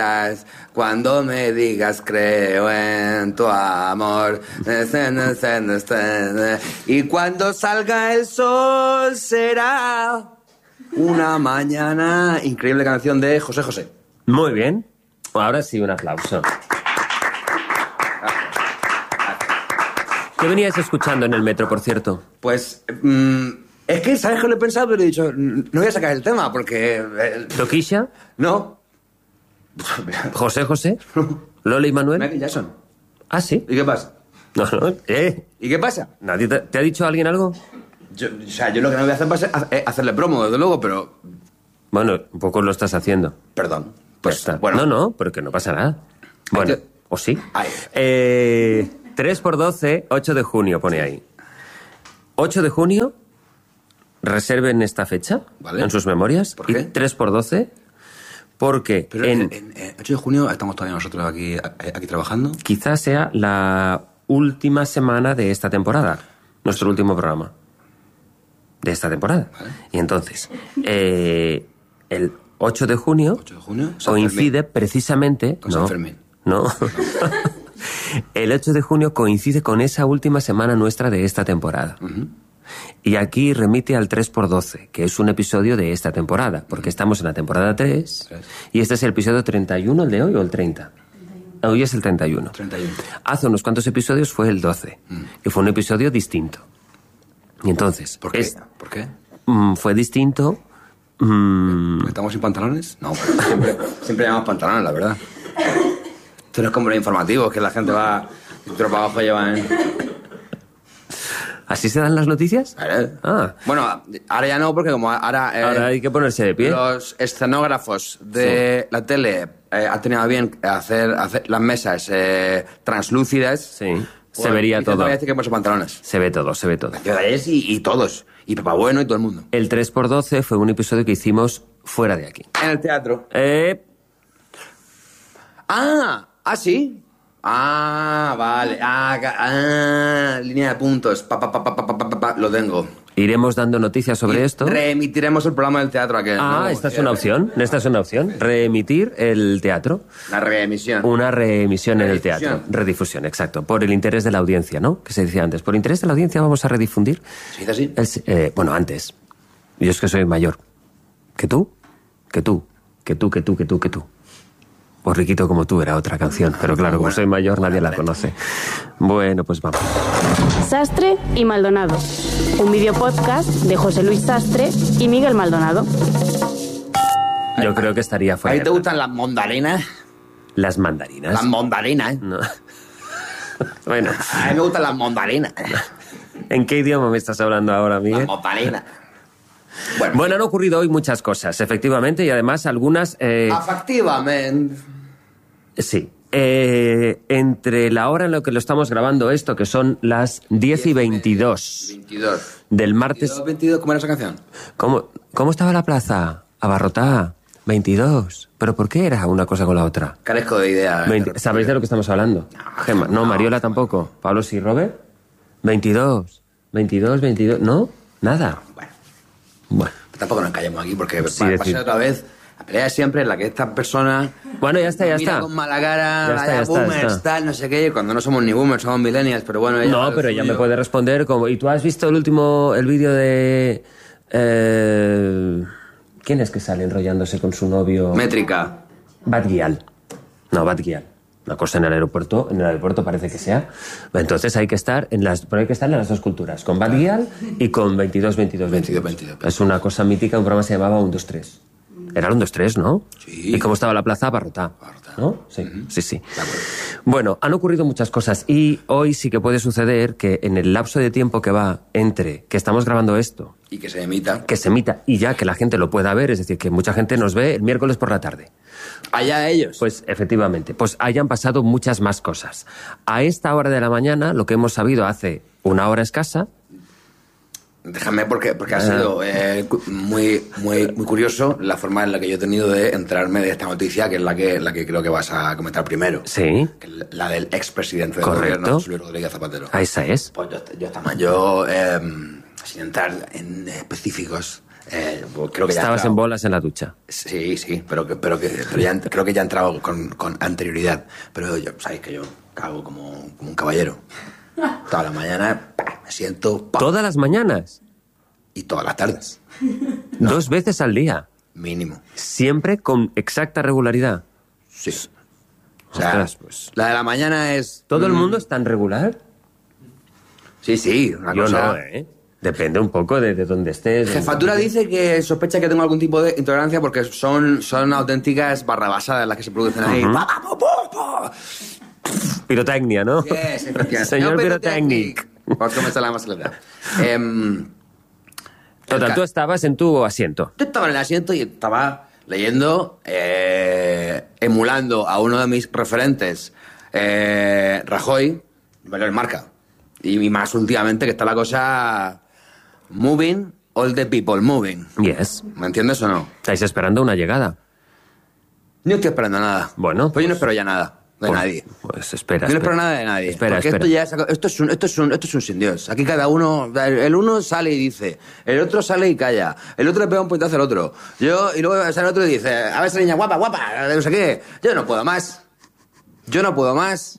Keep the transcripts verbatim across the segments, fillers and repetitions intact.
Cuando me digas creo en tu amor. Y cuando salga el sol será una mañana. Increíble canción de José José. Muy bien. Ahora sí, un aplauso. ¿Qué venías escuchando en el metro, por cierto? Pues... Mmm, es que, ¿sabes qué lo he pensado? Pero he dicho, no voy a sacar el tema porque... ¿Toquisha? No. ¿José José? ¿Lola y Manuel? Michael Jackson. ¿Ah, sí? ¿Y qué pasa? No, no, ¿eh? ¿Y qué pasa? ¿Nadie te, te ha dicho alguien algo? Yo, o sea, yo lo que no voy a hacer va a ser hacerle promo, desde luego, pero... Bueno, un poco lo estás haciendo. Perdón. Pues está. Bueno. No, no, porque no pasa nada. Bueno, que... ¿o sí? Ay. Eh, tres por doce, ocho de junio, pone ahí. ocho de junio, reserven esta fecha, ¿vale? En sus memorias. ¿Por qué? Y tres por doce, porque Pero en... en, en ocho de junio estamos todavía nosotros aquí, aquí trabajando. Quizás sea la última semana de esta temporada. Nuestro último programa. De esta temporada. ¿Vale? Y entonces, eh, el ocho de junio, ocho de junio San coincide Fermín. precisamente... Con no, San Fermín. No. El ocho de junio coincide con esa última semana nuestra de esta temporada. Uh-huh. Y aquí remite al tres por doce, que es un episodio de esta temporada, porque estamos en la temporada tres, tres. Y este es el episodio treinta y uno, el de hoy, o el treinta. Hoy es el treinta y uno. treinta y uno. Hace unos cuantos episodios fue el doce, mm. que fue un episodio distinto. Y entonces... ¿Por qué? Es, ¿Por qué? Mm, fue distinto... Mm, ¿Estamos sin pantalones? No, siempre, siempre llevamos pantalones, la verdad. Esto no es como los informativos, que la gente va... Tropa abajo llevan... ¿Así se dan las noticias? Ah. Bueno, ahora ya no, porque como ahora... Eh, ahora hay que ponerse de pie. Los escenógrafos de sí. la tele eh, han tenido bien hacer, hacer las mesas eh, translúcidas. Sí, pues, se vería todo. Voy a decir que por esos pantalones. Se ve todo, se ve todo. Y, y todos. Y Papá Bueno y todo el mundo. El tres por doce fue un episodio que hicimos fuera de aquí. En el teatro. Eh... Ah, ah, sí. Ah, vale. Ah, ah, línea de puntos. Pa, pa, pa, pa, pa, pa, pa, lo tengo. Iremos dando noticias sobre y esto. Reemitiremos el programa del teatro aquel. Ah, ¿no? esta es una opción. Esta es una opción. Reemitir el teatro. La reemisión. Una reemisión en el teatro. Redifusión, exacto. Por el interés de la audiencia, ¿no? Que se decía antes. Por interés de la audiencia vamos a redifundir. ¿Se dice así? El, eh, bueno, antes. Yo es que soy mayor. ¿Que tú? Que tú. Que tú, que tú, que tú, que tú. O Riquito como tú era otra canción, pero claro, como soy mayor nadie la conoce. Bueno, pues vamos. Sastre y Maldonado, un videopodcast de José Luis Sastre y Miguel Maldonado. Yo creo que estaría fuera. ¿A ti te gustan las mandarinas? ¿Las mandarinas? Las mandarinas. No. Bueno. A mí me gustan las mandarinas. ¿En qué idioma me estás hablando ahora, Miguel? Las mandarinas. Bueno, bueno, han ocurrido hoy muchas cosas, efectivamente, y además algunas... Eh... Efectivamente. Sí. Eh, entre la hora en la que lo estamos grabando esto, que son las diez y veintidós. veintidós. Del martes... veintidós, veintidós, ¿cómo era esa canción? ¿Cómo, cómo estaba la plaza? Abarrotada. veintidós. ¿Pero por qué era una cosa con la otra? Carezco de idea. veinte. ¿Sabéis de lo que estamos hablando? No, Gemma. No, no, Mariola tampoco. Pablo sí, Robert. veintidós. veintidós, veintidós. ¿No? Nada. Bueno. Bueno. Tampoco nos callemos aquí porque Sí, va a decir. pasar otra vez. La pelea es siempre en la que esta persona... Bueno, ya está, ya mira está. con mala cara, Ya está, vaya ya está, boomers, ya está. tal, no sé qué. Cuando no somos ni boomers, somos millennials, pero bueno... Ella No, pero ella me puede responder como... ¿Y tú has visto el último... el vídeo de... Eh, ¿quién es que sale enrollándose con su novio? Métrica. Bad Gyal. No, Bad Gyal. Una cosa en el aeropuerto, en el aeropuerto parece que sea. Entonces hay que estar en las, pero hay que estar en las dos culturas, con Bad Gyal y con veintidós, veintidós, veintidós. veintidós. Es una cosa mítica, un programa se llamaba uno, dos, tres. Era el uno, dos, tres, ¿no? Sí. ¿Y cómo estaba la plaza? Abarrotada. Abarrotada. ¿No? Sí, Uh-huh. sí, sí. De acuerdo. Bueno, han ocurrido muchas cosas y hoy sí que puede suceder que en el lapso de tiempo que va entre que estamos grabando esto, Y que se emita. que se emita y ya que la gente lo pueda ver, es decir, que mucha gente nos ve el miércoles por la tarde. Allá ellos. Pues efectivamente, pues hayan pasado muchas más cosas. A esta hora de la mañana, lo que hemos sabido hace una hora escasa... Déjame, porque, porque ha sido eh, muy, muy, muy curioso la forma en la que yo he tenido de enterarme de esta noticia, que es la que, la que creo que vas a comentar primero. Sí. Que es la del expresidente del Correcto. gobierno, José Luis Rodríguez Zapatero. A esa es. Pues yo, yo, estaba- yo eh, sin entrar en específicos, Eh, pues creo que ya Estabas he en entrado. bolas en la ducha. Sí, sí, pero, que, pero, que, pero ya, creo que ya he entrado con, con anterioridad. Pero yo, sabéis que yo cago como, como un caballero. Todas las mañanas pa, me siento... pa, ¿Todas las mañanas? y todas las tardes, Dos veces al día. mínimo. Siempre con exacta regularidad. Sí. O sea, Ostras, pues. la de la mañana es... ¿Todo el mm, mundo es tan regular? Sí, sí, una Yo cosa... no, ¿eh? Depende un poco de, de dónde estés. Jefatura dice que sospecha que tengo algún tipo de intolerancia porque son, son auténticas barrabasadas las que se producen ahí. Ujú. Pa, pa, pa, pa, pa. Pirotecnia, ¿no? Yes, efectivamente. Señor No, Pirotecnic. Por cómo está la más soledad. Em, Total, el tú ca- estabas en tu asiento. Yo estaba en el asiento y estaba leyendo, eh, emulando a uno de mis referentes, eh, Rajoy, bueno, el Marca. Y, y más últimamente que está la cosa moving, all the people moving. Yes. ¿Me entiendes o no? Estáis esperando una llegada. No estoy esperando nada. Bueno, pues yo no pues- espero ya nada de Pues- nadie. Pues espera. Yo no espera. espero nada de nadie. Espera, porque espera. esto ya es, esto es un, esto es un, esto es un sin Dios. Aquí cada uno, el uno sale y dice, el otro sale y calla, el otro le pega un puñetazo al otro. Yo, y luego sale el otro y dice, a ver esa niña guapa, guapa, no sé qué. Yo no puedo más. Yo no puedo más.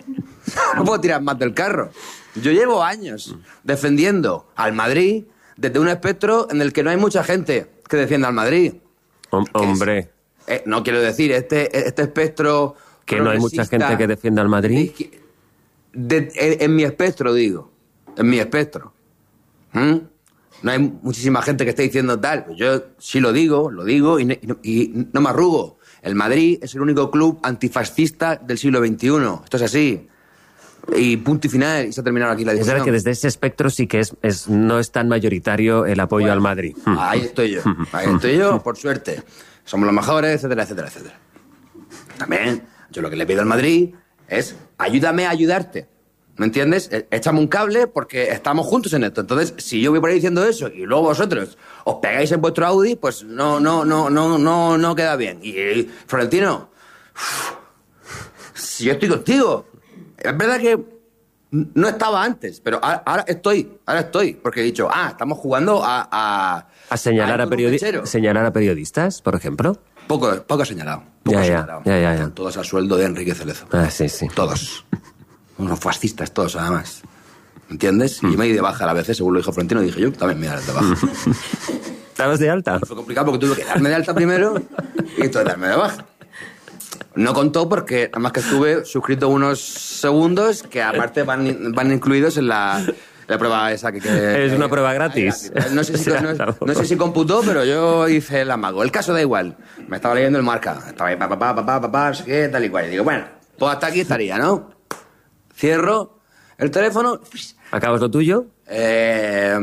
No puedo tirar más del carro. Yo llevo años defendiendo al Madrid desde un espectro en el que no hay mucha gente que defienda al Madrid. Hom- hombre, Eh, no quiero decir, este, este espectro... que no hay mucha progresista, gente que defienda al Madrid. de- en, en mi espectro, digo. En mi espectro. ¿Mm? No hay muchísima gente que esté diciendo tal. Pues yo sí lo digo, lo digo y, ne- y no- y no me arrugo. El Madrid es el único club antifascista del siglo veintiuno. Esto es así. Y punto y final. Y se ha terminado aquí la Es discusión. verdad que desde ese espectro sí que es, es- no es tan mayoritario el apoyo al Madrid. Hmm. Ahí estoy yo. Ahí estoy yo, por suerte. Somos los mejores, etcétera, etcétera, etcétera. También, yo lo que le pido al Madrid es ayúdame a ayudarte. ¿Me entiendes? E- Échame un cable porque estamos juntos en esto. Entonces, si yo voy por ahí diciendo eso y luego vosotros os pegáis en vuestro Audi, pues no, no, no, no, no, no queda bien. Y, y, Florentino, uf, si yo estoy contigo. Es verdad que no estaba antes, pero a- ahora estoy, ahora estoy. Porque he dicho, ah, estamos jugando a... A, A señalar ir a, con un periodi- mechero. señalar a periodistas, por ejemplo. Poco, poco señalado. Poco Ya, ya, señalado. ya, ya, ya. Están todos al sueldo de Enrique Cerezo. Ah, sí, sí. Todos. Unos fascistas todos, además. ¿Entiendes? Mm. Y me di de baja a la vez, según lo dijo Florentino, dije yo también me voy a dar de baja. ¿Estabas de alta? Fue complicado porque tuve que darme de alta primero y entonces darme de baja. No contó porque nada más que estuve suscrito unos segundos que aparte van, van incluidos en la, la prueba esa que... que Es una que- prueba gratis. No sé, si, no, no sé si computó, pero yo hice el amago. El caso da igual. Me estaba leyendo el Marca. Estaba ahí, papá, papá, papá, papá, no sé qué, tal y cual. Y digo, bueno, pues hasta aquí estaría, ¿no? Cierro el teléfono. ¿Acabas lo tuyo? Eh,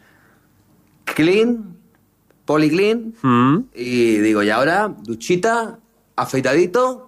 clean, policlean. Mm. Y digo, y ahora, duchita, afeitadito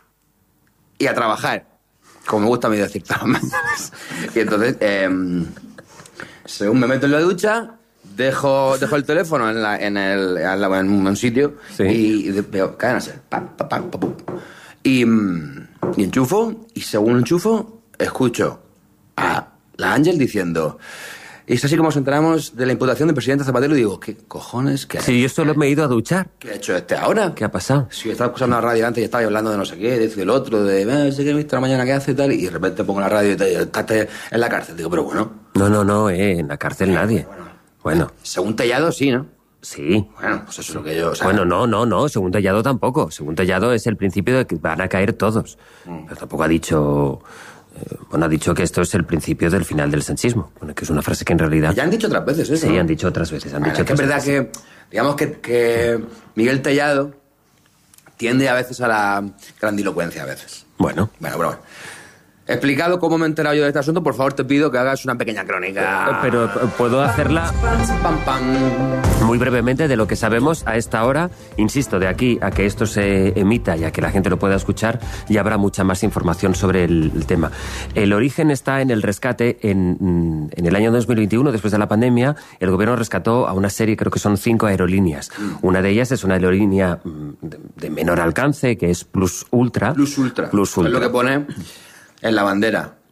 y a trabajar. Como me gusta a mí decir todas las mañanas. Y entonces, eh, según me meto en la ducha, dejo, dejo el teléfono en, la, en, el, en, la- en un sitio Sí. y, de- veo, cadena ser, pam, pam, pam, pam, pum. Y, mm, y enchufo, y según enchufo, escucho a la Ángel diciendo... Y es así como nos enteramos de la imputación del presidente Zapatero y digo, ¿qué cojones? ¿Qué ha, Sí, yo solo me he ido a duchar. ¿qué ha hecho este ahora? ¿Qué ha pasado? Si estaba escuchando la radio antes y estaba hablando de no sé qué, de esto y del otro, de no sé qué he visto la mañana que hace y tal, y de repente pongo la radio y te estás en la cárcel. Digo, pero bueno, No, no, no, eh, en la cárcel nadie. Bueno, según Tellado sí, ¿no? sí. Bueno, pues eso es lo que yo... O sea, Bueno, no, no, no, según Tellado tampoco. Según Tellado es el principio de que van a caer todos. Mm. Pero tampoco ha dicho... eh, bueno, ha dicho que esto es el principio del final del sanchismo. Bueno, que es una frase que en realidad... ya han dicho otras veces eso. Sí, ¿no? han dicho otras veces. Han Bueno, dicho es que es otras verdad veces. que, digamos que, que Miguel Tellado tiende a veces a la grandilocuencia a veces. Bueno, Bueno, pero bueno. Explicado cómo me he enterado yo de este asunto, por favor te pido que hagas una pequeña crónica. pero eh, puedo hacerla Pam, pam. muy brevemente de lo que sabemos a esta hora. Insisto, de aquí a que esto se emita y a que la gente lo pueda escuchar, ya habrá mucha más información sobre el, el tema. El origen está en el rescate. En, en el año dos mil veintiuno, después de la pandemia, el gobierno rescató a una serie, creo que son cinco aerolíneas. Una de ellas es una aerolínea mm, de, de menor alcance, que es Plus Ultra. Plus Ultra. Plus Ultra. Es lo que pone en la bandera.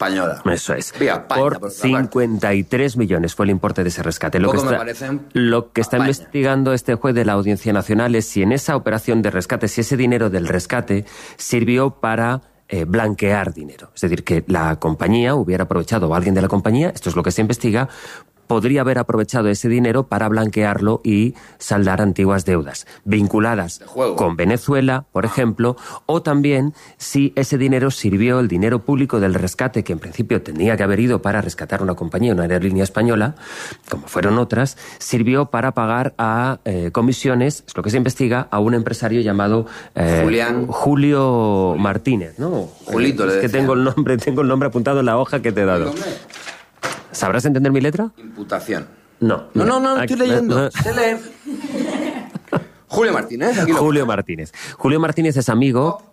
española. Eso es. Vía España, por por cincuenta y tres millones fue el importe de ese rescate. Lo Poco que me está, parece lo que está España. investigando este juez de la Audiencia Nacional es si en esa operación de rescate, si ese dinero del rescate sirvió para eh, blanquear dinero. Es decir, que la compañía hubiera aprovechado, o alguien de la compañía, esto es lo que se investiga, podría haber aprovechado ese dinero para blanquearlo y saldar antiguas deudas vinculadas con Venezuela, por ejemplo, o también si ese dinero sirvió, el dinero público del rescate, que en principio tenía que haber ido para rescatar una compañía, una aerolínea española, como fueron otras, sirvió para pagar a eh, comisiones, es lo que se investiga, a un empresario llamado eh, Julián. Julio Martínez, ¿no? Julito, eh, le es que decían. tengo el nombre, tengo el nombre apuntado en la hoja que te he dado. ¿Sabrás entender mi letra? Imputación. No. No, no, no, Aquí- estoy leyendo. no. Sé leer. Julio Martínez, aquí lo Julio Martínez. Julio Martínez es amigo...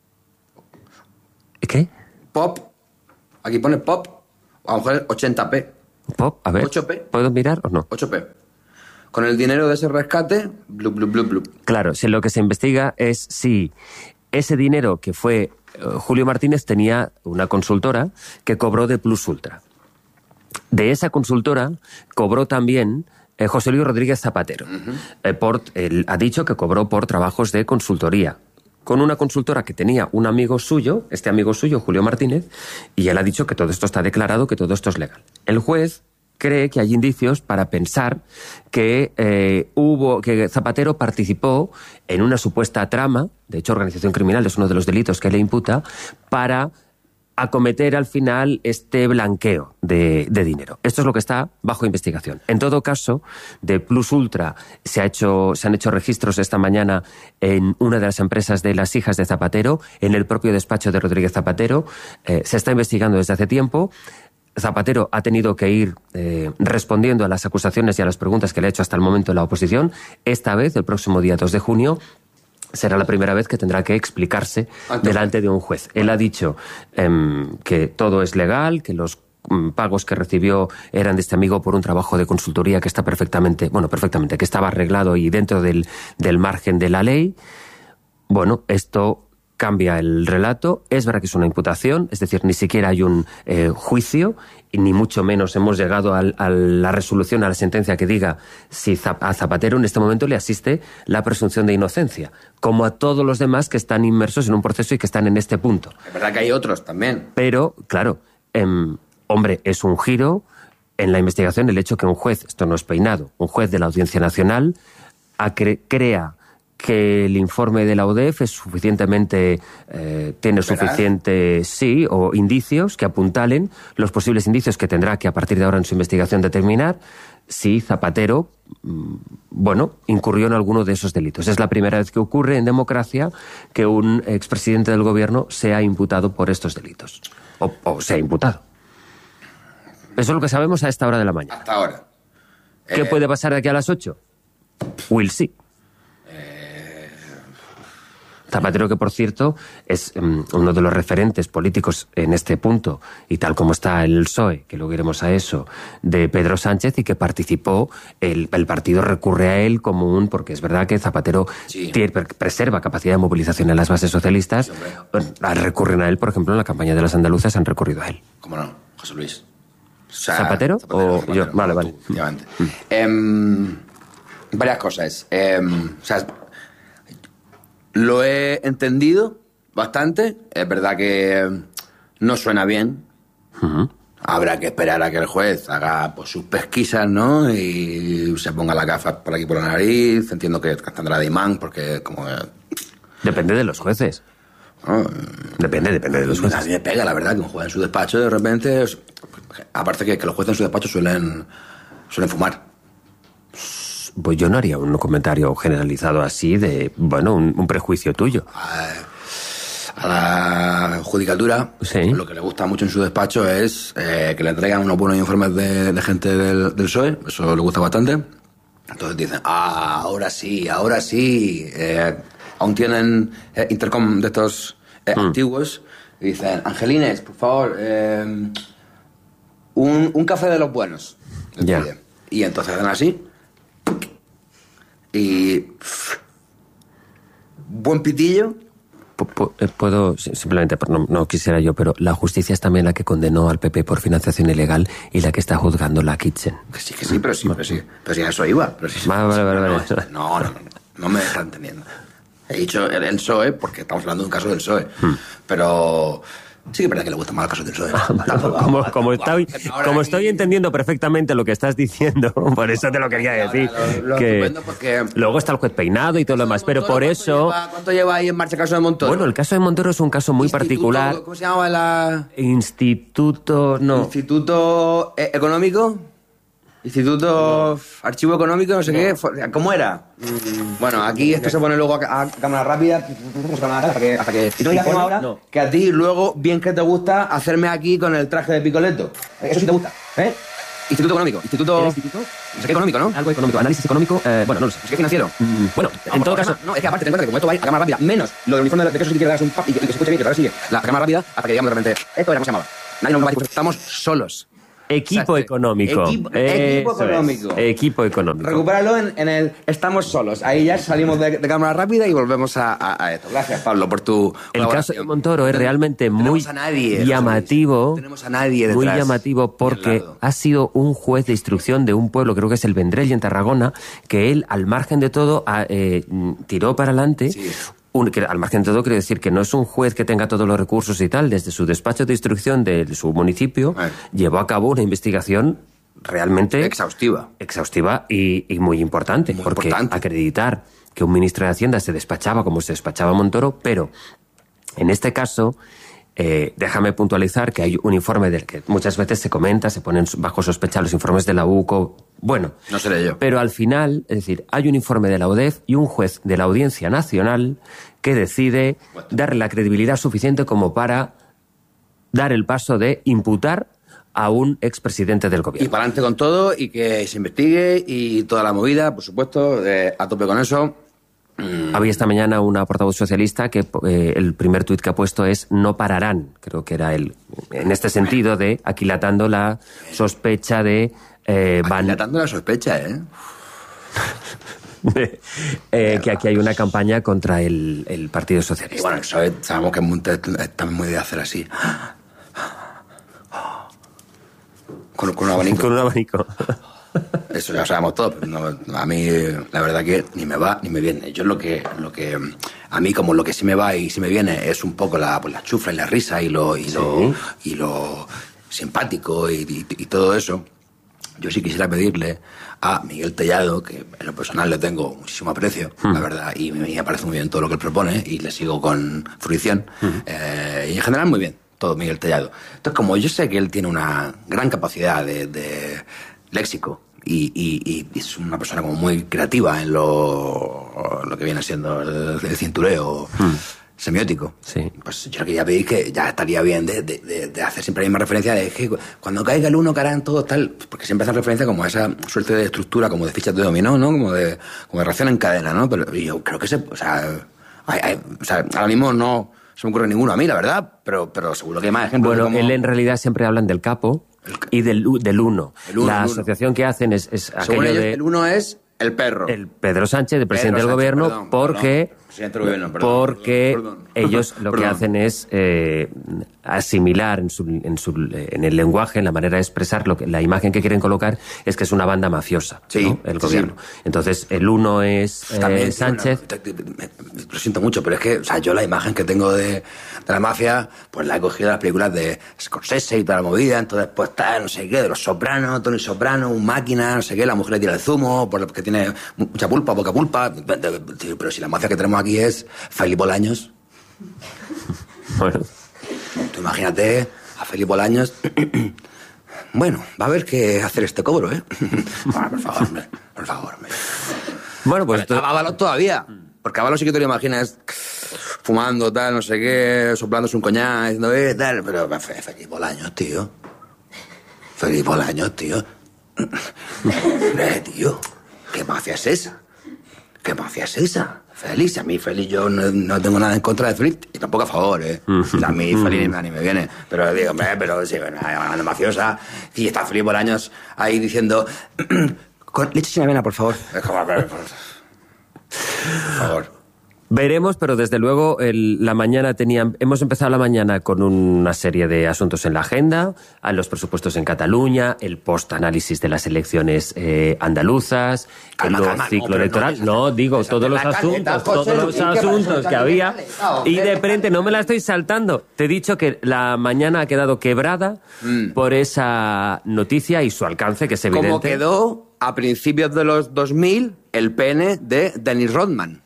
¿Qué? Pop. Aquí pone pop. A lo mejor es ochenta p. Pop, a ver. ocho p. ¿Puedo mirar o no? ocho p. Con el dinero de ese rescate, blup, blup, blup, blup. Claro, si lo que se investiga es si ese dinero que fue... eh, Julio Martínez tenía una consultora que cobró de Plus Ultra. De esa consultora cobró también eh, José Luis Rodríguez Zapatero. Uh-huh. eh, por, él ha dicho que cobró por trabajos de consultoría con una consultora que tenía un amigo suyo, este amigo suyo, Julio Martínez, y él ha dicho que todo esto está declarado, que todo esto es legal. El juez cree que hay indicios para pensar que eh, hubo que Zapatero participó en una supuesta trama, de hecho organización criminal es uno de los delitos que le imputa, para acometer al final este blanqueo de, de dinero. Esto es lo que está bajo investigación. En todo caso, de Plus Ultra se, ha hecho, se han hecho registros esta mañana en una de las empresas de las hijas de Zapatero, en el propio despacho de Rodríguez Zapatero. Eh, se está investigando desde hace tiempo. Zapatero ha tenido que ir eh, respondiendo a las acusaciones y a las preguntas que le ha hecho hasta el momento la oposición. Esta vez, el próximo día dos de junio, será la primera vez que tendrá que explicarse Antonio. delante de un juez. Él ha dicho eh, que todo es legal, que los mm, pagos que recibió eran de este amigo por un trabajo de consultoría que está perfectamente, bueno, perfectamente, que estaba arreglado y dentro del, del margen de la ley. Bueno, esto cambia el relato. Es verdad que es una imputación, es decir, ni siquiera hay un eh, juicio, y ni mucho menos hemos llegado al, a la resolución, a la sentencia que diga si a Zapatero en este momento le asiste la presunción de inocencia, como a todos los demás que están inmersos en un proceso y que están en este punto. Es verdad que hay otros también. Pero, claro, eh, hombre, es un giro en la investigación el hecho que un juez, esto no es peinado, un juez de la Audiencia Nacional cre- crea que el informe de la U D E F es suficientemente, eh, tiene ¿Verdad? suficiente, sí, o indicios que apuntalen los posibles indicios que tendrá que a partir de ahora en su investigación determinar si Zapatero, mm, bueno, incurrió en alguno de esos delitos. Es la primera vez que ocurre en democracia que un expresidente del gobierno sea imputado por estos delitos. O, o sea imputado. Eso es lo que sabemos a esta hora de la mañana. Hasta ahora. ¿Qué Eh, puede pasar de aquí a las ocho? Will sí. Zapatero, que por cierto es um, uno de los referentes políticos en este punto, y tal como está el P S O E, que luego iremos a eso, de Pedro Sánchez, y que participó, el, el partido recurre a él como un, porque es verdad que Zapatero Sí. tiene, preserva capacidad de movilización en las bases socialistas, Sí, recurren a él, por ejemplo, en la campaña de las andaluzas han recurrido a él. ¿Cómo no? José Luis. O sea, ¿Zapatero o yo? Vale, tú, vale. efectivamente. Em, varias cosas. Em, o sea, lo he entendido bastante. Es verdad que no suena bien. Uh-huh. Habrá que esperar a que el juez haga pues, sus pesquisas, ¿no? Y se ponga la gafa por aquí por la nariz. Entiendo que tendrá de imán, porque como... eh, Depende de los jueces. ¿no? Depende, depende de los A jueces. mí me pega, la verdad, que un juez en su despacho de repente... es- Aparte que, que los jueces en su despacho suelen, suelen fumar. Pues yo no haría un comentario generalizado así de, bueno, un, un prejuicio tuyo. A la judicatura, Sí. lo que le gusta mucho en su despacho es eh, que le traigan unos buenos informes de, de gente del, del P S O E. Eso le gusta bastante. Entonces dicen, ah, ahora sí, ahora sí. Eh, aún tienen eh, intercom de estos eh, Mm. antiguos. Y dicen, Angelines, por favor, eh, un, un café de los buenos. Le Ya. pide. Y entonces hacen así. Y... Buen pitillo. Puedo, simplemente, no, no quisiera yo, pero la justicia es también la que condenó al P P por financiación ilegal y la que está juzgando la Kitchen. Que sí, que sí, pero sí, pero sí. Pero sí, a eso iba. Pero sí, vale, vale, vale, no, vale. No, no, no, no me está entendiendo. He dicho el, el P S O E porque estamos hablando de un caso del P S O E. Hmm. Pero... sí que es verdad que le gusta más el caso del P S O E. como como, estoy, como estoy entendiendo perfectamente lo que estás diciendo, por eso te lo quería decir. Lo, lo que porque luego está el juez Peinado y todo lo demás, pero Montoro, por ¿cuánto eso... Lleva, ¿Cuánto lleva ahí en marcha el caso de Montoro? Bueno, el caso de Montoro es un caso muy Instituto, particular. ¿Cómo se llamaba la...? Instituto... no. Instituto Económico... Instituto no. Archivo Económico, no sé no. qué. ¿Cómo era? Mm. Bueno, aquí esto se pone luego a, a cámara rápida. Hasta que, hasta que, ¿y tú digas ahora? No. Que a ti luego, bien que te gusta hacerme aquí con el traje de Picoleto. Eso sí te gusta, ¿eh? Instituto Económico. Instituto... instituto? No sé qué económico, ¿no? Algo económico. Análisis económico. Eh, bueno, no lo sé. No sé qué financiero. Mm, bueno, no, en todo caso... No, es que aparte ten en cuenta que como esto va a ir a cámara rápida, menos lo del uniforme de que eso sí que quieras un pap y que, y que se escuche bien, que ahora sigue la cámara rápida, hasta que digamos de repente, esto era como se llamaba. Nadie nos va a decir, estamos solos. Equipo o sea, económico. Equipo, equipo económico. Es. Equipo económico. Recupéralo en, en el estamos solos. Ahí ya salimos de, de cámara rápida y volvemos a, a, a esto. Gracias, Pablo, por tu El caso de Montoro es realmente no muy a nadie, llamativo. No tenemos a nadie detrás. Muy llamativo porque ha sido un juez de instrucción de un pueblo, creo que es el Vendrell en Tarragona, que él, al margen de todo, a, eh, tiró para adelante... Sí. Un, que al margen de todo quiere decir que no es un juez que tenga todos los recursos y tal. Desde su despacho de instrucción de su municipio Ay. llevó a cabo una investigación realmente exhaustiva, exhaustiva y, y muy importante, muy porque importante. acreditar que un ministro de Hacienda se despachaba como se despachaba Montoro, pero en este caso eh, déjame puntualizar que hay un informe del que muchas veces se comenta, se ponen bajo sospecha los informes de la U C O. Bueno, no seré yo. Pero al final, es decir, hay un informe de la U D E F y un juez de la Audiencia Nacional que decide What? darle la credibilidad suficiente como para dar el paso de imputar a un expresidente del gobierno. Y para adelante con todo y que se investigue y toda la movida, por supuesto, eh, a tope con eso. Mm. Había esta mañana una portavoz socialista que eh, el primer tuit que ha puesto es no pararán, creo que era él, en este sentido de aquilatando la sospecha de... Eh, van... Aquilatando la sospecha, ¿eh? de, eh que aquí hay una campaña contra el, el Partido Socialista. Y bueno, eso es, sabemos que muy, está muy de hacer así. Con, con un abanico. Con un abanico. Eso ya lo sabemos todos, pero no, a mí la verdad que ni me va ni me viene. Yo lo que, lo que a mí como lo que sí me va y sí me viene es un poco la, pues, la chufla y la risa y lo, y lo, ¿sí? y lo simpático y, y, y todo eso. Yo sí quisiera pedirle a Miguel Tellado, que en lo personal le tengo muchísimo aprecio, hmm. la verdad, y me, me parece muy bien todo lo que él propone y le sigo con fruición, hmm. eh, y en general muy bien todo Miguel Tellado. Entonces, como yo sé que él tiene una gran capacidad de, de léxico y, y, y es una persona como muy creativa en lo, lo que viene siendo el, el cintureo hmm. semiótico, sí. Pues yo le quería pedir que ya estaría bien de, de, de, de hacer siempre la misma referencia de que cuando caiga el uno caerán todos tal, porque siempre hacen referencia como a esa suerte de estructura como de fichas de dominó, ¿no? Como de, como de reacción en cadena, ¿no? Pero yo creo que se, o sea, hay, hay, o sea, ahora mismo no se me ocurre ninguno a mí, la verdad, pero, pero seguro que hay más ejemplos. Bueno, de cómo... él en realidad siempre hablan del capo y del, del uno. El uno la el uno. asociación que hacen es, es aquello ellos, de... El uno es el perro. El Pedro Sánchez, el presidente Pedro del Sánchez, gobierno, perdón, porque... Perdón. Presidente del gobierno, perdón, porque perdón, perdón. ellos lo perdón. que hacen es eh, asimilar en, su, en, su, en el lenguaje, en la manera de expresar, lo que, la imagen que quieren colocar es que es una banda mafiosa, sí, ¿no? El sí, gobierno. Sí. Entonces, el uno es eh, También, Sánchez... Bueno, lo siento mucho, pero es que, o sea, yo la imagen que tengo de, de la mafia, pues la he cogido de las películas de Scorsese y toda la movida, entonces pues está, no sé qué, de los Sopranos, Tony Soprano, un máquina, no sé qué, la mujer le tira el zumo, porque tiene mucha pulpa, poca pulpa, pero si la mafia que tenemos aquí es Felipe Bolaños. Bueno. Tú imagínate a Felipe Bolaños. Bueno, va a haber que hacer este cobro, ¿eh? Bueno, por favor, hombre, por favor, hombre. Bueno, pues... Pero, Ábalos todavía. Porque Ábalos sí que te lo imaginas fumando, tal, no sé qué, soplándose un coñac, diciendo, eh, tal, pero Felipe Bolaños, tío. Felipe Bolaños, tío. Eh, tío, ¿qué mafia es esa? ¿Qué mafia es esa? Félix, a mí Félix yo no, no tengo nada en contra de Félix y tampoco a favor, ¿eh? A mí Félix ni me viene, pero digo, hombre, pero sí, bueno, una mafiosa y está Felipe Bolaños ahí diciendo con leche sin avena, por favor. Es como, por favor. Veremos, pero desde luego el, la mañana tenían, hemos empezado la mañana con una serie de asuntos en la agenda, a los presupuestos en Cataluña, el post-análisis de las elecciones eh, andaluzas, Calma, el calma, ciclo no, electoral. no, No, digo, esa todos te los la caleta, asuntos, José, todos los ¿y qué pasa? asuntos que había. Y de frente, no me la estoy saltando. Te he dicho que la mañana ha quedado quebrada mm. por esa noticia y su alcance, que es evidente. Como quedó a principios de los dos mil el pene de Dennis Rodman.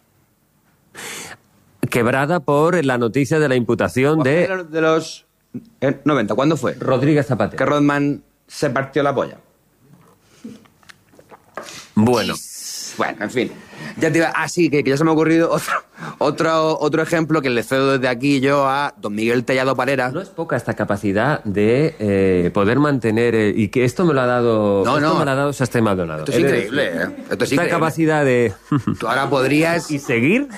Quebrada por la noticia de la imputación de... De los eh, noventa, ¿cuándo fue? Rodríguez Zapatero. Que Rodman se partió la polla. Bueno. Bueno, en fin. Ya te iba... Ah, sí, que, que ya se me ha ocurrido otro, otro, otro ejemplo que le cedo desde aquí yo a don Miguel Tellado Parera. No es poca esta capacidad de eh, poder mantener... Eh, y que esto me lo ha dado... No, esto no. me lo ha dado Sastre Maldonado. Esto es increíble, ¿eh? Esto es esta increíble. capacidad de... Tú ahora podrías... ¿Y seguir?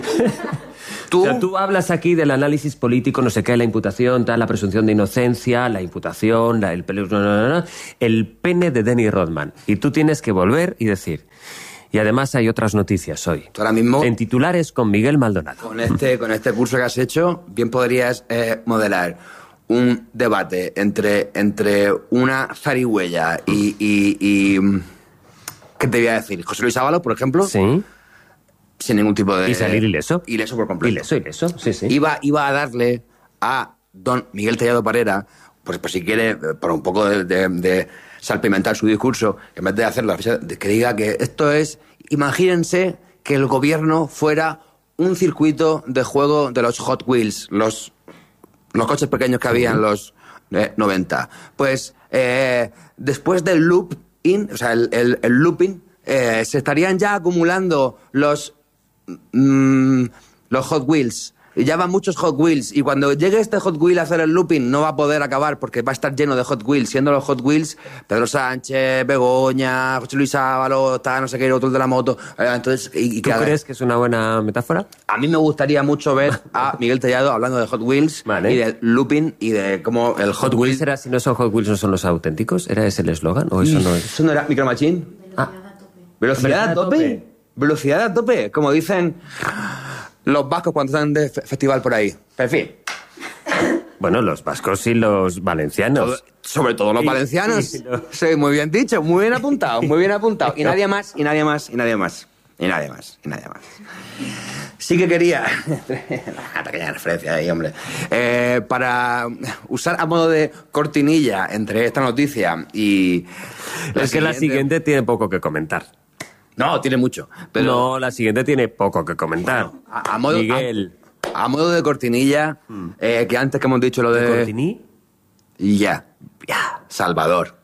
Tú... O sea, tú hablas aquí del análisis político, no sé qué, la imputación, tal, la presunción de inocencia, la imputación, la, el, no, no, no, el pene de Dennis Rodman. Y tú tienes que volver y decir... Y además hay otras noticias hoy. Tú ahora mismo... En titulares con Miguel Maldonado. Con este, con este curso que has hecho, bien podrías eh, modelar un debate entre, entre una zarigüeya y, y, y... ¿Qué te voy a decir? José Luis Ábalos, por ejemplo. Sí. Sin ningún tipo de... Y salir ileso. Ileso por completo. Ileso, ileso, sí, sí. Iba, iba a darle a don Miguel Tellado Parera, pues, pues si quiere, por un poco de, de, de salpimentar su discurso, en vez de hacerlo, que diga que esto es... Imagínense que el gobierno fuera un circuito de juego de los Hot Wheels, los, los coches pequeños que había en los eh, noventa. Pues eh, después del loop-in, o sea, el, el, el looping, eh, se estarían ya acumulando los... Mm, los Hot Wheels. Y ya van muchos Hot Wheels. Y cuando llegue este Hot Wheel a hacer el looping, no va a poder acabar porque va a estar lleno de Hot Wheels. Siendo los Hot Wheels Pedro Sánchez, Begoña, José Luis Ábalos, está no sé qué, otro de la moto. Entonces, y, y ¿Tú cada... crees que es una buena metáfora? A mí me gustaría mucho ver a Miguel Tellado hablando de Hot Wheels, vale, y del looping y de cómo el Hot, Hot Wheels era, si no son Hot Wheels, no son los auténticos. ¿Era ese el eslogan? ¿O eso no es? ¿Eso no era Micro Machine? Ah. Velocidad a tope. Velocidad a tope. Como dicen los vascos cuando están de fe- festival por ahí. En fin. Bueno, los vascos y los valencianos. Todo, sobre todo los y, valencianos. Y, no. Sí, muy bien dicho, muy bien apuntado, muy bien apuntado. Y nadie más, y nadie más, y nadie más. Y nadie más, y nadie más. Sí que quería... Una pequeña referencia ahí, hombre. Eh, para usar a modo de cortinilla entre esta noticia y... La es que siguiente... la siguiente tiene poco que comentar. No, tiene mucho. Pero... No, la siguiente tiene poco que comentar. Bueno, a, a modo, Miguel... A, a modo de cortinilla, hmm. eh, que antes que hemos dicho lo de... ¿De cortiní? Y ya, ya, Salvador.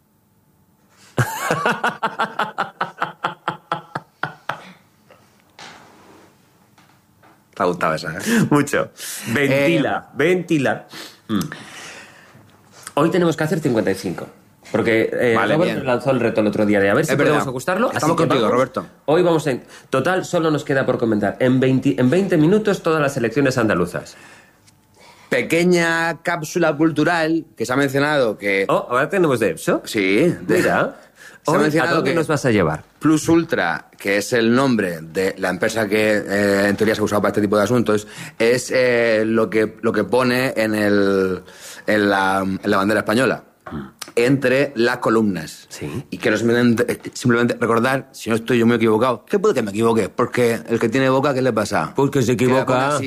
Te ha gustado esa, ¿eh? Mucho. Ventila, eh, ventila. Mm. Hoy tenemos que hacer cincuenta y cinco. Porque eh, vale, Robert bien. lanzó el reto el otro día de a ver si es podemos verdad. ajustarlo. Estamos contigo, vamos, Roberto. Hoy vamos en... Total, solo nos queda por comentar. En veinte, en veinte minutos todas las elecciones andaluzas. Pequeña cápsula cultural que se ha mencionado que... Oh, ¿ahora tenemos de EPSO? Sí. De... Mira. Se Hoy, ha mencionado ¿a dónde que nos vas a llevar? Plus Ultra, que es el nombre de la empresa que eh, en teoría se ha usado para este tipo de asuntos, es eh, lo que lo que pone en el en la, en la bandera española. Entre las columnas. Sí. Y quiero simplemente, simplemente recordar, si no estoy yo muy equivocado, que puede que me equivoque, porque el que tiene boca, ¿qué le pasa? Porque se equivoca.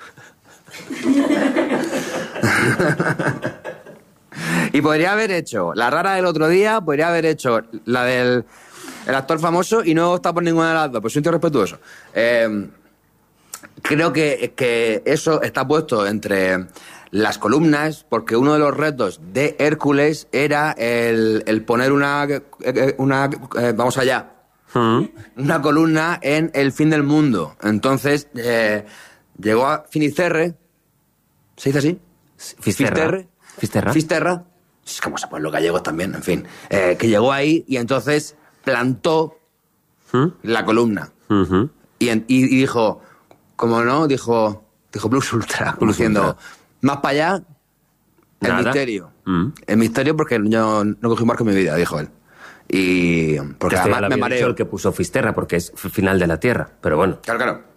Y podría haber hecho la rara del otro día, podría haber hecho la del el actor famoso y no está por ninguna de las dos, pues soy un tío respetuoso. Eh, creo que, que eso está puesto entre las columnas, porque uno de los retos de Hércules era el, el poner una, una eh, vamos allá, ¿Mm? una columna en el fin del mundo. Entonces, eh, llegó a Finisterre, ¿se dice así? Fisterra. Fisterre. Fisterra. Fisterra. Es como se ponen los gallegos también, en fin. Eh, que llegó ahí y entonces plantó ¿Mm? la columna. Uh-huh. Y, y, y dijo, como no, dijo, dijo Plus Ultra, como diciendo, más para allá, el Nada. misterio. Mm. El misterio porque yo no cogí un barco en mi vida, dijo él. Y porque que además me mareo. El que puso Fisterra porque es final de la Tierra, pero bueno. Claro, claro.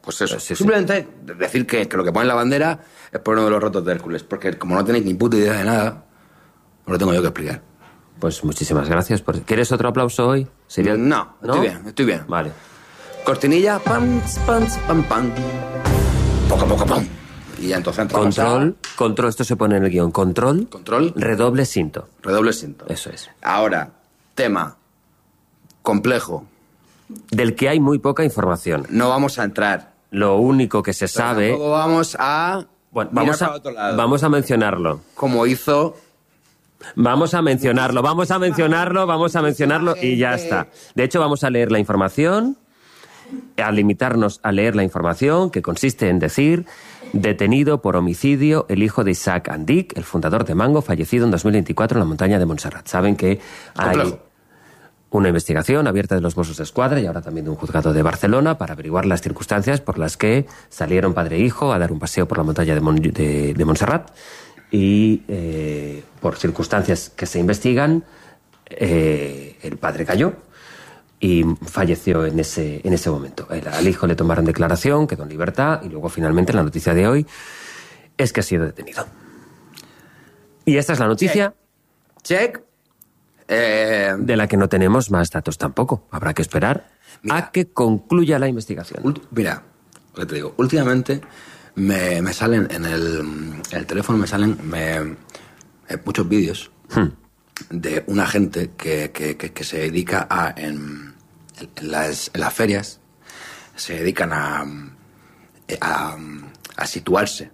Pues eso. Sí, sí. Simplemente decir que, que lo que pone en la bandera es por uno de los rotos de Hércules. Porque como no tenéis ni puta idea de nada, os lo tengo yo que explicar. Pues muchísimas gracias. Por... ¿Quieres otro aplauso hoy? ¿Sería... No, ¿No? estoy bien, estoy bien. Vale. Cortinilla, pam, pam, pam, pam. Poco, poco, pam. Y ya entonces entramos Control, a... control, esto se pone en el guión. Control, Control. redoble cinto. Redoble cinto. Eso es. Ahora, tema complejo. Del que hay muy poca información. No vamos a entrar. Lo único que se Pero sabe... tampoco vamos a... Bueno, mirar vamos para a, otro lado. vamos a mencionarlo. Como hizo... Vamos a mencionarlo, vamos a mencionarlo, vamos a mencionarlo y ya está. De hecho, vamos a leer la información, a limitarnos a leer la información, que consiste en decir: detenido por homicidio el hijo de Isaac Andic, el fundador de Mango, fallecido en dos mil veinticuatro en la montaña de Montserrat. Saben que hay Complejo. una investigación abierta de los Mossos d'Esquadra y ahora también de un juzgado de Barcelona para averiguar las circunstancias por las que salieron padre e hijo a dar un paseo por la montaña de, Mon de, de Montserrat. Y eh, por circunstancias que se investigan, eh, el padre cayó y falleció en ese, en ese momento. El, al hijo le tomaron declaración, quedó en libertad y luego finalmente la noticia de hoy es que ha sido detenido. Y esta es la noticia Check. Eh, de la que no tenemos más datos tampoco. Habrá que esperar Mira. a que concluya la investigación. ulti- mira, lo que te digo, últimamente me, me salen en el, en el teléfono, me salen me, eh, muchos vídeos Hmm. de una gente que, que, que, que se dedica a, en, en, las, en las ferias, se dedican a, a, a situarse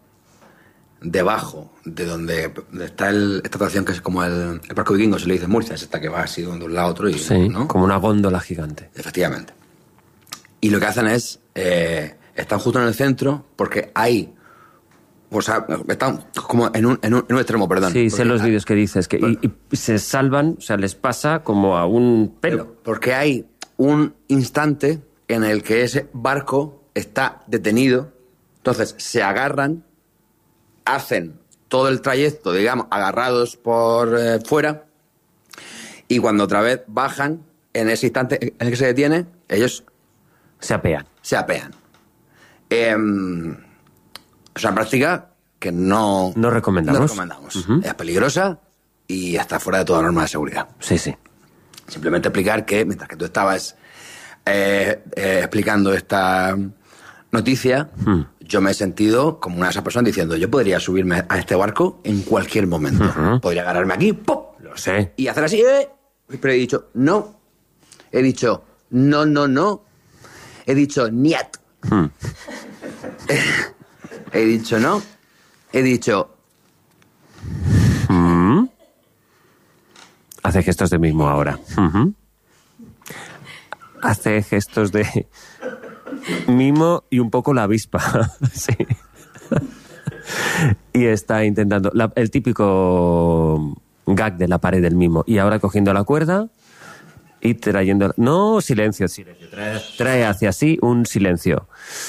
debajo de donde está el, esta atracción que es como el, el Parque Vikingo, se le dice en Murcia, es esta que va así de un lado a otro y, Sí, ¿no? como una góndola gigante. Efectivamente. Y lo que hacen es, eh, están justo en el centro porque hay, o sea, están como en un, en un, en un extremo, perdón. Sí, sé Porque los hay- vídeos que dices, que y, y se salvan, o sea, les pasa como a un pelo. Porque hay un instante en el que ese barco está detenido, entonces se agarran, hacen todo el trayecto, digamos, agarrados por eh, fuera, y cuando otra vez bajan, en ese instante en el que se detiene, ellos Se apean. se apean. Eh, es una práctica que no, No recomendamos. no recomendamos. Ujú. Es peligrosa y está fuera de toda norma de seguridad. Sí, sí. Simplemente explicar que mientras que tú estabas eh, eh, explicando esta noticia, Hmm. yo me he sentido como una de esas personas diciendo, yo podría subirme a este barco en cualquier momento. Ujú. Podría agarrarme aquí, ¡pop! Lo sé. Y hacer así, ¡eh! Pero he dicho, no. He dicho, no, no, no. He dicho, niet. Hmm. He dicho, no. He dicho, Hace gestos de mimo ahora. Ujú. Hace gestos de mimo y un poco la avispa. Sí. Y está intentando... la- el típico gag de la pared del mimo. Y ahora cogiendo la cuerda y trayendo... No, silencio, silencio. Trae, trae hacia sí un silencio.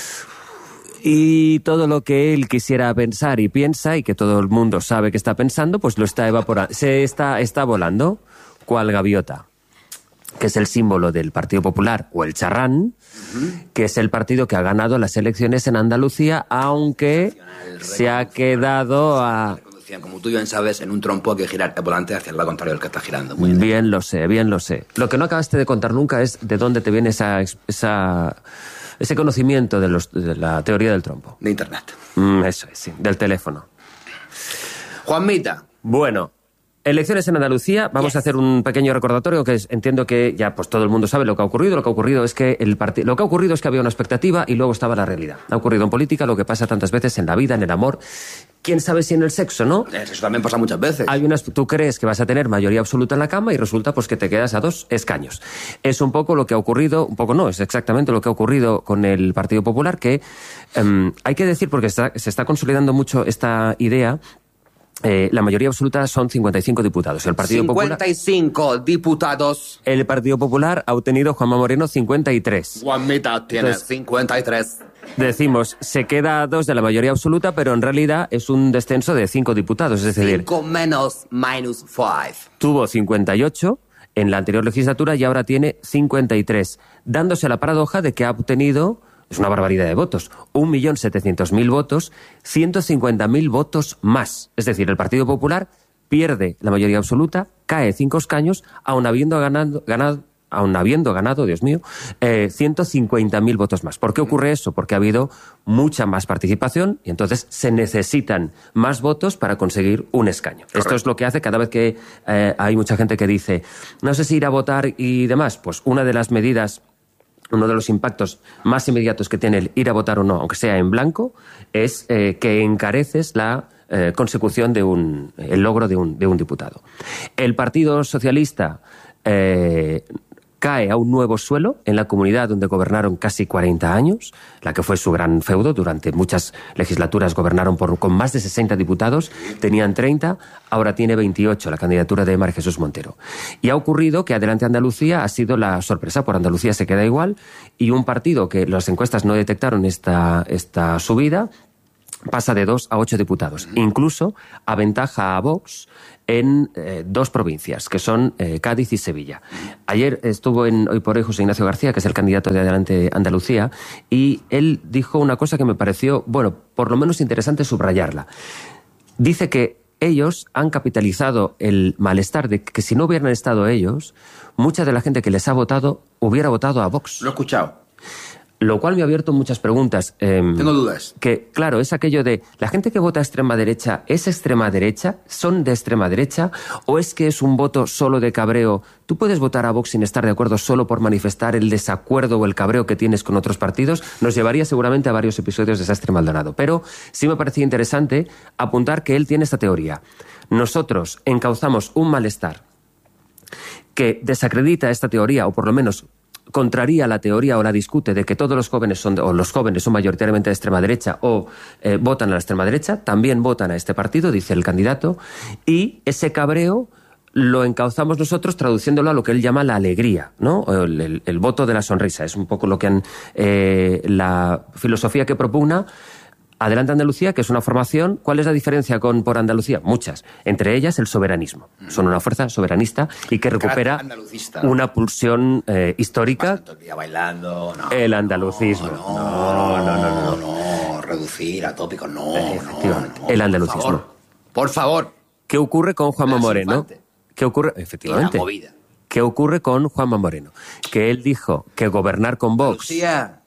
Y todo lo que él quisiera pensar y piensa y que todo el mundo sabe que está pensando, pues lo está evaporando. Se está, está volando, cual gaviota, que es el símbolo del Partido Popular, o el charrán, que es el partido que ha ganado las elecciones en Andalucía, aunque se ha quedado a... conducían, como tú bien sabes, en un trompo hay que girar el volante hacia el lado contrario del que está girando. Muy bien. Bien lo sé, bien lo sé. Lo que no acabaste de contar nunca es de dónde te viene esa, esa, ese conocimiento de, los, de la teoría del trompo. De internet. Mm, eso es, sí, del teléfono. Juanmita. Bueno, elecciones en Andalucía. Vamos Yes. a hacer un pequeño recordatorio que es- entiendo que ya pues todo el mundo sabe lo que ha ocurrido. Lo que ha ocurrido es que el parti- lo que ha ocurrido es que había una expectativa y luego estaba la realidad. Ha ocurrido en política lo que pasa tantas veces en la vida, en el amor. ¿Quién sabe si en el sexo, no? Eso también pasa muchas veces. Hay unas, tú crees que vas a tener mayoría absoluta en la cama y resulta pues que te quedas a dos escaños. Es un poco lo que ha ocurrido, un poco no, es exactamente lo que ha ocurrido con el Partido Popular, que em, hay que decir, porque está- se está consolidando mucho esta idea, eh, la mayoría absoluta son cincuenta y cinco diputados. El Partido Popular, cincuenta y cinco diputados. el Partido Popular ha obtenido Juanma Moreno cincuenta y tres. Juanmita tiene Entonces- cincuenta y tres. Decimos, se queda a dos de la mayoría absoluta, pero en realidad es un descenso de cinco diputados, es decir, cinco menos minus cinco. tuvo cincuenta y ocho en la anterior legislatura y ahora tiene cincuenta y tres, dándose la paradoja de que ha obtenido Es una barbaridad de votos. un millón setecientos mil votos, ciento cincuenta mil votos más. Es decir, el Partido Popular pierde la mayoría absoluta, cae cinco escaños, aun habiendo ganado, ganado aun habiendo ganado, Dios mío, eh, ciento cincuenta mil votos más. ¿Por qué ocurre eso? Porque ha habido mucha más participación y entonces se necesitan más votos para conseguir un escaño. Correcto. Esto es lo que hace cada vez que eh, hay mucha gente que dice, no sé si ir a votar y demás. Pues una de las medidas, uno de los impactos más inmediatos que tiene el ir a votar o no, aunque sea en blanco, es eh, que encareces la eh, consecución de un, el logro de un, de un diputado. El Partido Socialista eh, cae a un nuevo suelo en la comunidad donde gobernaron casi cuarenta años, la que fue su gran feudo. Durante muchas legislaturas gobernaron por, con más de sesenta diputados, tenían treinta, ahora tiene veintiocho, la candidatura de María Jesús Montero. Y ha ocurrido que Adelante Andalucía ha sido la sorpresa, por Andalucía se queda igual, y un partido que las encuestas no detectaron esta, esta subida, pasa de dos a ocho diputados. Incluso aventaja a Vox en eh, dos provincias, que son eh, Cádiz y Sevilla. Ayer estuvo en Hoy por Hoy José Ignacio García, que es el candidato de Adelante Andalucía, y él dijo una cosa que me pareció, bueno, por lo menos interesante subrayarla. Dice que ellos han capitalizado el malestar de que si no hubieran estado ellos, mucha de la gente que les ha votado hubiera votado a Vox. Lo he escuchado. Lo cual me ha abierto muchas preguntas. Eh, Tengo dudas. Que, claro, es aquello de, ¿la gente que vota a extrema derecha es extrema derecha? ¿Son de extrema derecha? ¿O es que es un voto solo de cabreo? ¿Tú puedes votar a Vox sin estar de acuerdo solo por manifestar el desacuerdo o el cabreo que tienes con otros partidos? Nos llevaría seguramente a varios episodios de Sastre Maldonado. Pero sí me parecía interesante apuntar que él tiene esta teoría. Nosotros encauzamos un malestar que desacredita esta teoría, o por lo menos contraría la teoría o la discute de que todos los jóvenes son, o los jóvenes son mayoritariamente de extrema derecha o eh, votan a la extrema derecha, también votan a este partido, dice el candidato, y ese cabreo lo encauzamos nosotros traduciéndolo a lo que él llama la alegría, ¿no? El, el, el voto de la sonrisa. Es un poco lo que han, eh, la filosofía que propugna Adelante Andalucía, que es una formación. ¿Cuál es la diferencia con Por Andalucía? Muchas. Entre ellas, el soberanismo. Son una fuerza soberanista y que recupera una pulsión eh, histórica. Todo el día bailando, no, el andalucismo. No, no, no, no, no, no, no. Reducir a tópicos, no. Efectivamente. No, no, el andalucismo. Por favor. Por favor. ¿Qué ocurre con Juanma Moreno? ¿Qué ocurre? Efectivamente. La movida. ¿Qué ocurre con Juanma Moreno? Que él dijo que gobernar con Vox. Andalucía.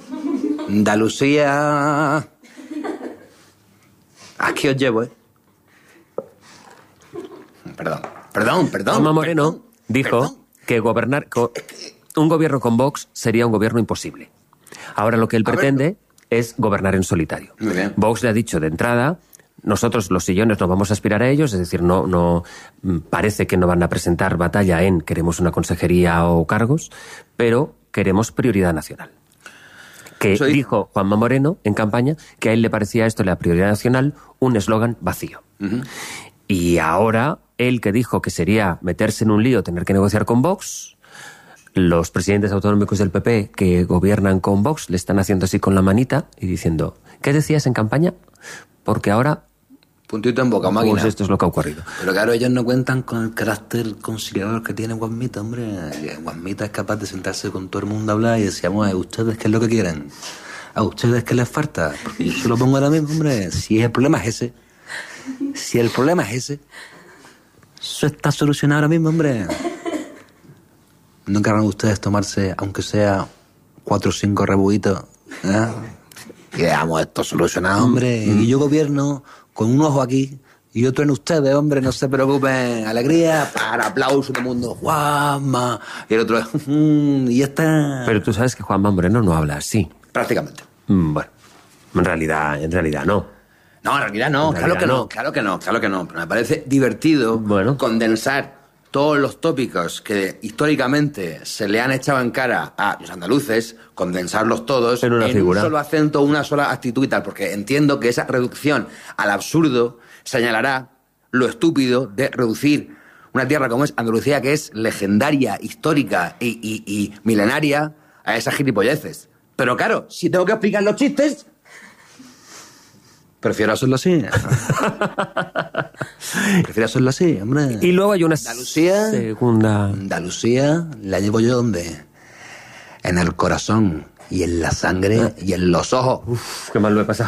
Andalucía. Aquí os llevo, ¿eh? Perdón, perdón, perdón. Juanma Moreno perdón, dijo perdón. que gobernar con un gobierno con Vox sería un gobierno imposible. Ahora lo que él A pretende ver. es gobernar en solitario. Muy bien. Vox le ha dicho de entrada, nosotros los sillones no vamos a aspirar a ellos, es decir, no, no parece que no van a presentar batalla en queremos una consejería o cargos, pero queremos prioridad nacional. Que Soy... dijo Juanma Moreno en campaña que a él le parecía esto, la prioridad nacional, un eslogan vacío. Uh-huh. Y ahora, él que dijo que sería meterse en un lío, tener que negociar con Vox, los presidentes autonómicos del P P que gobiernan con Vox le están haciendo así con la manita y diciendo, ¿qué decías en campaña? Porque ahora... Puntito en boca, máquina. Pues esto es lo que ha ocurrido. Pero claro, ellos no cuentan con el carácter conciliador que tiene Guasmita, hombre. Guasmita es capaz de sentarse con todo el mundo a hablar y decíamos, a ustedes qué es lo que quieren, a ustedes qué les falta. Porque yo se lo pongo ahora mismo, hombre. Si el problema es ese, si el problema es ese, eso está solucionado ahora mismo, hombre. ¿No querrán ustedes tomarse, aunque sea cuatro o cinco rebuitos, ¿eh? Y dejamos esto solucionado, hombre. Y yo gobierno con un ojo aquí y otro en ustedes, hombre, no se preocupen. Alegría, para aplauso del mundo. Juanma. Y el otro, y ya está. Pero tú sabes que Juanma Moreno no habla así. Prácticamente. Mm, bueno, en realidad, en realidad no. No, en realidad no, en claro realidad que no, no, claro que no, claro que no. Pero me parece divertido bueno. condensar todos los tópicos que históricamente se le han echado en cara a los andaluces, condensarlos todos en, una en figura. un solo acento, una sola actitud y tal, porque entiendo que esa reducción al absurdo señalará lo estúpido de reducir una tierra como es Andalucía, que es legendaria, histórica y, y, y milenaria, a esas gilipolleces. Pero claro, si tengo que explicar los chistes, prefiero hacerlo así. Prefiero hacerlo así, hombre. Y luego hay una Andalucía, segunda... Andalucía la llevo yo, ¿dónde? En el corazón y en la sangre y en los ojos. Uf, qué mal lo he pasado.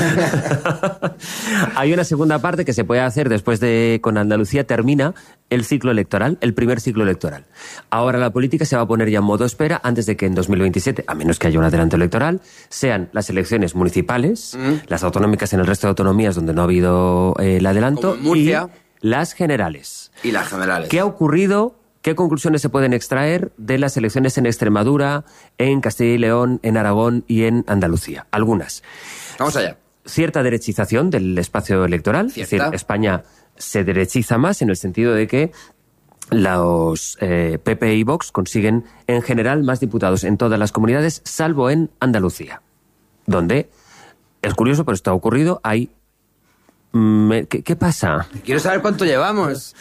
Hay una segunda parte que se puede hacer después de, con Andalucía termina el ciclo electoral, el primer ciclo electoral. Ahora la política se va a poner ya en modo espera antes de que en dos mil veintisiete, a menos que haya un adelanto electoral, sean las elecciones municipales, mm. las autonómicas en el resto de autonomías donde no ha habido eh, el adelanto, como en Murcia, y las generales. Y las generales. ¿Qué ha ocurrido? ¿Qué conclusiones se pueden extraer de las elecciones en Extremadura, en Castilla y León, en Aragón y en Andalucía? Algunas. Vamos allá. Cierta derechización del espacio electoral. ¿Cierta? Es decir, España se derechiza más en el sentido de que los eh, P P y Vox consiguen en general más diputados en todas las comunidades, salvo en Andalucía, donde, es curioso, pero esto ha ocurrido, hay... Me, ¿qué, ¿Qué pasa? Quiero saber cuánto llevamos.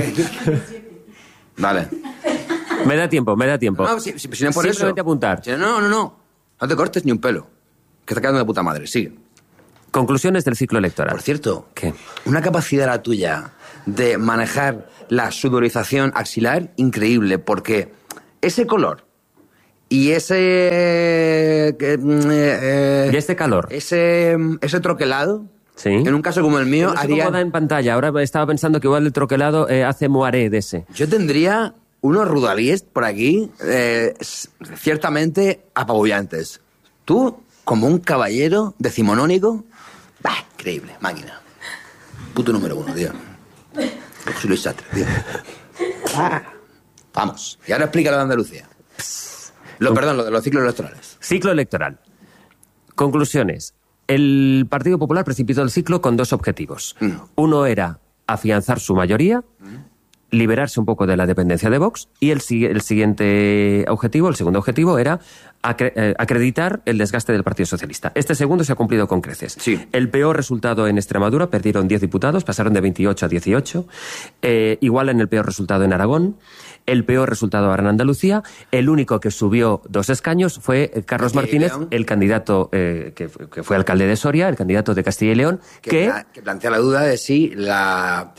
Vale. Me da tiempo, me da tiempo. No, si, si, si no por Simplemente eso. apuntar. Si no, no, no. No te cortes ni un pelo. Que está quedando de puta madre. Sigue. Conclusiones del ciclo electoral. Por cierto, ¿qué? Una capacidad la tuya de manejar la sudorización axilar increíble, porque ese color y ese... Eh, eh, y este calor. Ese, ese troquelado... Sí. En un caso como el mío, no sé haría... cómo da en pantalla. Ahora estaba pensando que igual el troquelado eh, hace moaré de ese. Yo tendría unos rudalíes por aquí, eh, ciertamente apabullantes. Tú, como un caballero decimonónico, bah, increíble, máquina. Puto número uno, tío. José Luis Sastre, tío. Ah, vamos. Y ahora explícalo de Andalucía. Lo, perdón, lo de los ciclos electorales. Ciclo electoral. Conclusiones. El Partido Popular precipitó el ciclo con dos objetivos. Mm. Uno era afianzar su mayoría, mm. liberarse un poco de la dependencia de Vox, y el, el siguiente objetivo, el segundo objetivo, era acre eh, acreditar el desgaste del Partido Socialista. Este segundo se ha cumplido con creces. Sí. El peor resultado en Extremadura, perdieron diez diputados, pasaron de veintiocho a dieciocho. Eh, igual en el peor resultado en Aragón. El peor resultado ahora en Andalucía. El único que subió dos escaños fue Carlos Martínez, el candidato eh, que, que fue alcalde de Soria, el candidato de Castilla y León, que, que, la, que plantea la duda de si la...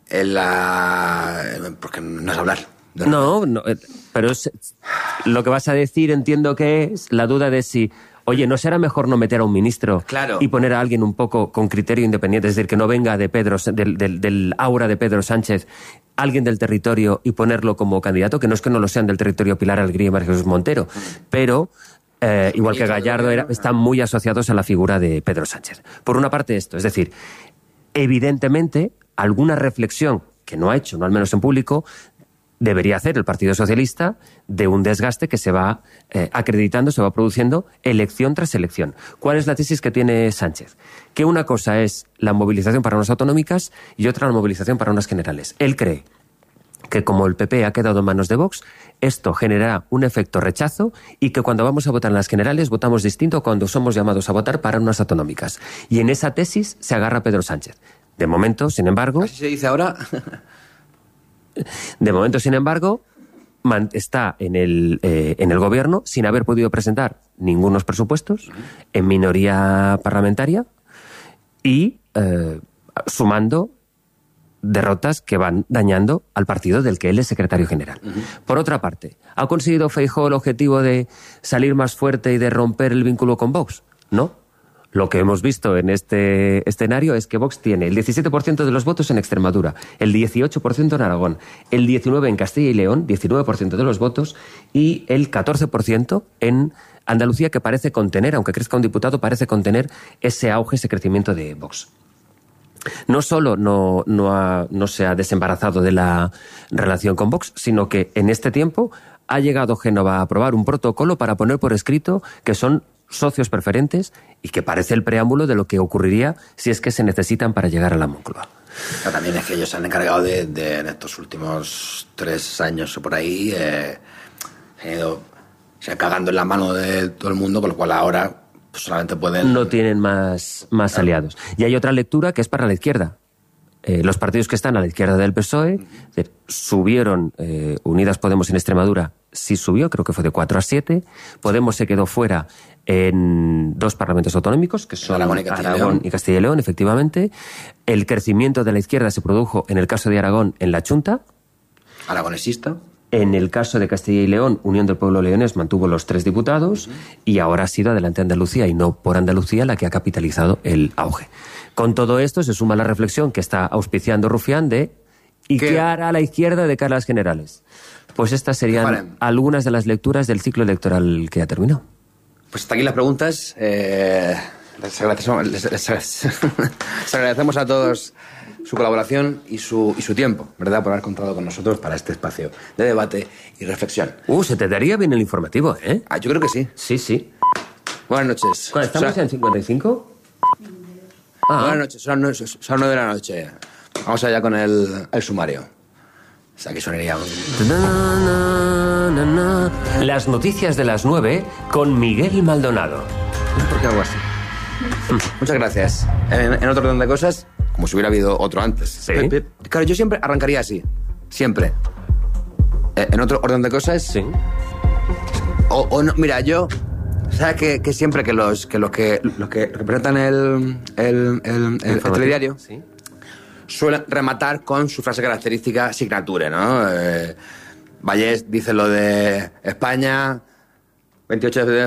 la porque no es hablar. No, no, pero es, lo que vas a decir entiendo que es la duda de si... Oye, ¿no será mejor no meter a un ministro claro. y poner a alguien un poco con criterio independiente? Es decir, que no venga de Pedro, del, del, del aura de Pedro Sánchez, alguien del territorio y ponerlo como candidato, que no es que no lo sean del territorio Pilar Alegría y María Jesús Montero, pero eh, igual que Gallardo, era, están muy asociados a la figura de Pedro Sánchez. Por una parte esto, es decir, evidentemente alguna reflexión que no ha hecho, no al menos en público, debería hacer el Partido Socialista de un desgaste que se va eh, acreditando, se va produciendo elección tras elección. ¿Cuál es la tesis que tiene Sánchez? Que una cosa es la movilización para unas autonómicas y otra la movilización para unas generales. Él cree que como el P P ha quedado en manos de Vox, esto generará un efecto rechazo y que cuando vamos a votar en las generales votamos distinto cuando somos llamados a votar para unas autonómicas. Y en esa tesis se agarra Pedro Sánchez. De momento, sin embargo... ¿Así se dice ahora? De momento, sin embargo, está en el, eh, en el gobierno sin haber podido presentar ningunos presupuestos, en minoría parlamentaria y eh, sumando derrotas que van dañando al partido del que él es secretario general. Uh-huh. Por otra parte, ¿ha conseguido Feijóo el objetivo de salir más fuerte y de romper el vínculo con Vox? No. Lo que hemos visto en este escenario es que Vox tiene el diecisiete por ciento de los votos en Extremadura, el dieciocho por ciento en Aragón, el diecinueve por ciento en Castilla y León, diecinueve por ciento de los votos, y el catorce por ciento en Andalucía, que parece contener, aunque crezca un diputado, parece contener ese auge, ese crecimiento de Vox. No solo no, no, ha, no se ha desembarazado de la relación con Vox, sino que en este tiempo ha llegado Génova a aprobar un protocolo para poner por escrito que son socios preferentes y que parece el preámbulo de lo que ocurriría si es que se necesitan para llegar a la Moncloa. Pero también es que ellos se han encargado de, de en estos últimos tres años o por ahí, eh, se han ido se han cagando en la mano de todo el mundo, con lo cual ahora pues, solamente pueden... No tienen más, más claro. aliados. Y hay otra lectura que es para la izquierda. Eh, los partidos que están a la izquierda del P S O E, uh-huh. es decir, subieron, eh, Unidas Podemos en Extremadura, sí subió, creo que fue de cuatro a siete. Podemos se quedó fuera en dos parlamentos autonómicos, que son Aragón y Castilla, Aragón y Castilla y León, efectivamente. El crecimiento de la izquierda se produjo, en el caso de Aragón, en la Chunta. Aragonesista. En el caso de Castilla y León, Unión del Pueblo Leonés mantuvo los tres diputados, uh-huh, y ahora ha sido adelante Andalucía, y no por Andalucía la que ha capitalizado el auge. Con todo esto se suma la reflexión que está auspiciando Rufián de ¿y qué, qué hará la izquierda de cara a las generales? Pues estas serían vale. algunas de las lecturas del ciclo electoral que ha terminado. Pues hasta aquí las preguntas. Eh, les, agradecemos, les, les, les agradecemos a todos su colaboración y su, y su tiempo, ¿verdad?, por haber contado con nosotros para este espacio de debate y reflexión. Uh, se te daría bien el informativo, ¿eh? Ah, yo creo que sí. Sí, sí. Buenas noches. ¿Estamos o sea, en cincuenta y cinco? Ah. Buenas noches, son, son nueve de la noche. Vamos allá con el, el sumario. O sea, que sonaría... Na, na, na. Las noticias de las nueve con Miguel Maldonado. No sé por qué hago así. Muchas gracias. En, en otro orden de cosas... Como si hubiera habido otro antes. Sí. Claro, yo siempre arrancaría así. Siempre. Eh, en otro orden de cosas. Sí. O, o no, mira, yo. ¿Sabes que, que siempre que los que los que los que representan el el, el, el, el telediario, sí, suelen rematar con su frase característica signature, ¿no? Eh, Vallés dice lo de España, veintiocho de